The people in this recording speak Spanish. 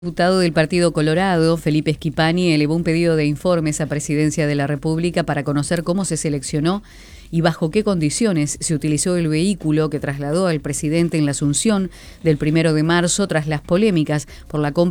El diputado del Partido Colorado, Felipe Schipani, elevó un pedido de informes a Presidencia de la República para conocer cómo se seleccionó y bajo qué condiciones se utilizó el vehículo que trasladó al presidente en la Asunción del 1 de marzo tras las polémicas por la compra